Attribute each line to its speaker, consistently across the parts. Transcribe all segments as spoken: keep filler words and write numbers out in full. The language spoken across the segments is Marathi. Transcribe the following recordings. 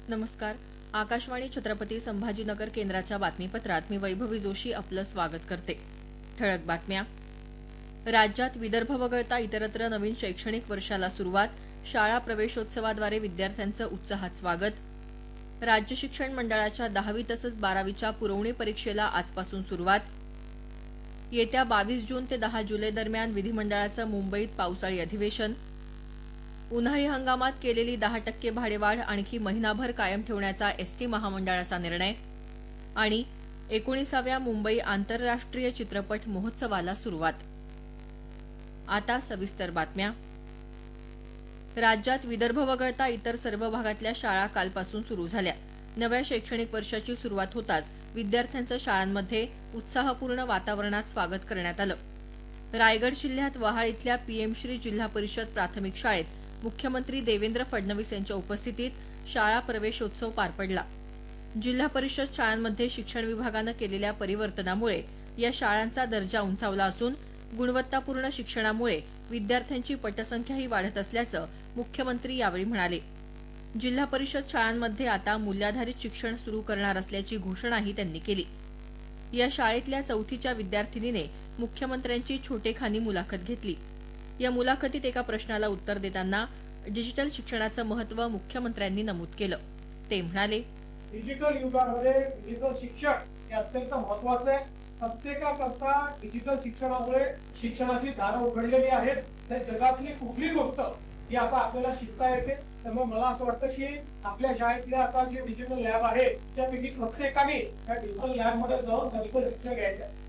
Speaker 1: नमस्कार. आकाशवाणी छत्रपती संभाजीनगर केंद्राच्या बातमीपत्रात मी वैभवी जोशी आपलं स्वागत करते. ठळक बातम्या. राज्यात विदर्भ वगळता इतरत्र नवीन शैक्षणिक वर्षाला सुरुवात. शाळा प्रवेशोत्सवाद्वारे विद्यार्थ्यांचं उत्साहात स्वागत. राज्य शिक्षण मंडळाच्या दहावी तसंच बारावीच्या पुरवणी परीक्षेला आजपासून सुरुवात. येत्या बावीस जून ते दहा जुलै दरम्यान विधिमंडळाचं मुंबईत पावसाळी अधिवेशन. उन्हाळी हंगामात केलेली दहा टक्के भाडेवाढ आणखी महिनाभर कायम ठेवण्याचा एसटी महामंडळाचा निर्णय. आणि एकोणीसाव्या मुंबई आंतरराष्ट्रीय चित्रपट महोत्सवाला सुरुवात. आता सविस्तर बातम्या. राज्यात विदर्भ वगळता इतर सर्व भागातल्या शाळा कालपासून सुरू झाल्या. नव्या शैक्षणिक वर्षाची सुरुवात होताच विद्यार्थ्यांचं शाळांमध्ये उत्साहपूर्ण वातावरणात स्वागत करण्यात आलं. रायगड जिल्ह्यात वहाळ इथल्या पीएमश्री जिल्हा परिषद प्राथमिक शाळेत मुख्यमंत्री देवेंद्र फडणवीस यांच्या उपस्थितीत शाळा प्रवेशोत्सव पार पडला. जिल्हा परिषद शाळांमध्ये शिक्षण विभागानं केलेल्या परिवर्तनामुळे या शाळांचा दर्जा उंचावला असून गुणवत्तापूर्ण शिक्षणामुळे विद्यार्थ्यांची पटसंख्याही वाढत असल्याचं मुख्यमंत्री यावेळी म्हणाले. जिल्हा परिषद शाळांमध्ये आता मूल्याधारित शिक्षण सुरू करणार असल्याची घोषणाही त्यांनी केली. या शाळेतल्या चौथीच्या विद्यार्थिनीने मुख्यमंत्र्यांची छोटेखानी मुलाखत घेतली. या मुलाखतीत एका प्रश्नाला उत्तर देताना डिजिटल शिक्षणाचं महत्त्व मुख्यमंत्र्यांनी नमूद केलं. ते म्हणाले,
Speaker 2: डिजिटल युगामध्ये डिजिटल शिक्षण हे अत्यंत महत्त्वाचं आहे. प्रत्येकाकरता डिजिटल शिक्षणामुळे शिक्षणाची दारं उघडलेली आहेत. त्या जगातली कुठली गोष्ट ही आता आपल्याला शिकता येते. त्यामुळे मला असं वाटतं की आपल्या शाळेतल्या आता जे डिजिटल लॅब आहे त्यापैकी प्रत्येकाने त्या डिजिटल लॅबमध्ये जाऊन डिजिटल शिक्षण घ्यायचं आहे.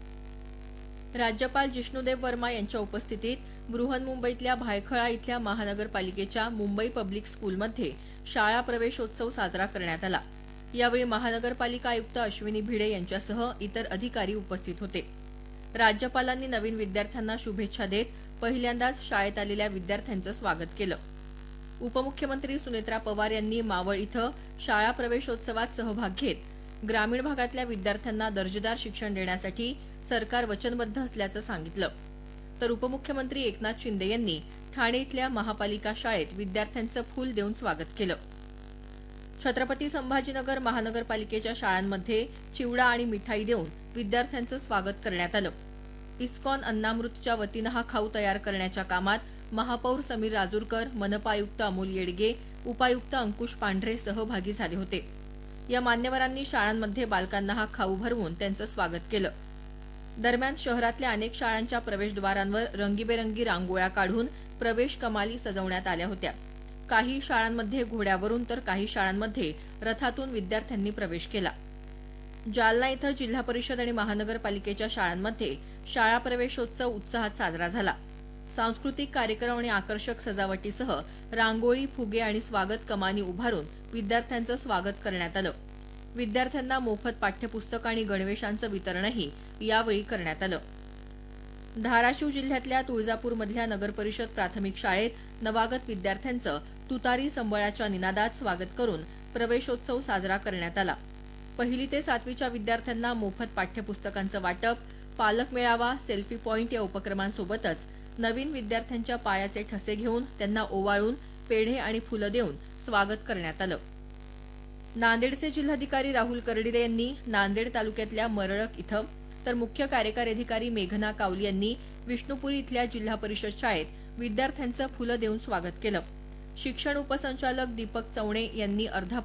Speaker 1: राज्यपाल जिष्णुदेव वर्मा यांच्या उपस्थितीत बृहन्मुंबईतल्या भायखळा इथल्या महानगरपालिकेच्या मुंबई पब्लिक स्कूलमध्ये शाळा प्रवेशोत्सव साजरा करण्यात आला. यावेळी महानगरपालिका आयुक्त अश्विनी भिडे यांच्यासह इतर अधिकारी उपस्थित होते. राज्यपालांनी नवीन विद्यार्थ्यांना शुभेच्छा देत पहिल्यांदाच शाळेत आलेल्या विद्यार्थ्यांचं स्वागत केलं. उपमुख्यमंत्री सुनेत्रा पवार यांनी मावळ इथं शाळा प्रवेशोत्सवात सहभाग घेत ग्रामीण भागातल्या विद्यार्थ्यांना दर्जेदार शिक्षण देण्यासाठी सरकार वचनबद्ध असल्याचं सांगितलं. तर उपमुख्यमंत्री एकनाथ शिंदे यांनी ठाणे इथल्या महापालिका शाळेत विद्यार्थ्यांचं फूल देऊन स्वागत केलं. छत्रपती संभाजीनगर महानगरपालिकेच्या शाळांमध्ये चिवडा आणि मिठाई देऊन विद्यार्थ्यांचं स्वागत करण्यात आलं. इस्कॉन अन्नामृतच्या वतीनं हा खाऊ तयार करण्याच्या कामात महापौर समीर राजूरकर, मनपा आयुक्त अमोल येडगे, उपायुक्त अंकुश पांढरे सहभागी झाले होते. या मान्यवरांनी शाळांमध्ये बालकांना हा खाऊ भरवून त्यांचं स्वागत केलं. दरम्यान शहरातल्या अनेक शाळांच्या प्रवेशद्वारांवर रंगीबेरंगी रांगोळ्या काढून प्रवेश कमाली सजवण्यात आल्या होत्या. काही शाळांमध्ये घोड्यावरून तर काही शाळांमध्ये रथातून विद्यार्थ्यांनी प्रवेश केला. जालना इथं जिल्हा परिषद आणि महानगरपालिकेच्या शाळांमध्ये शाळा प्रवेशोत्सव उत्साहात साजरा झाला. सांस्कृतिक कार्यक्रम आणि आकर्षक सजावटीसह रांगोळी, फुगे आणि स्वागत कमानी उभारून विद्यार्थ्यांचं स्वागत करण्यात आलं. विद्यार्थ्यांना मोफत पाठ्यपुस्तक आणि गणवेशांचं वितरणही यावेळी करण्यात आलं. धाराशिव जिल्ह्यातल्या तुळजापूरमधल्या नगरपरिषद प्राथमिक शाळेत नवागत विद्यार्थ्यांचं तुतारी संबळाच्या निनादात स्वागत करून प्रवेशोत्सव साजरा करण्यात आला. पहिली ते सातवीच्या विद्यार्थ्यांना मोफत पाठ्यपुस्तकांचं वाटप, पालक मेळावा, सेल्फी पॉइंट या उपक्रमांसोबतच नवीन विद्यार्थ्यांच्या पायाचे ठसे घेऊन त्यांना ओवाळून पेढे आणि फुलं देऊन स्वागत करण्यात आलं. नांदेडचे जिल्हाधिकारी राहुल कर्डिले यांनी नांदेड तालुक्यातल्या मरळक इथं तर मुख्य कार्यकारी अधिकारी मेघना कावली यांनी विष्णुपुरी इथल्या जिल्हा परिषद शाळेत विद्यार्थ्यांचं फुलं देऊन स्वागत केलं. शिक्षण उपसंचालक दीपक चवणे यांनी अर्धा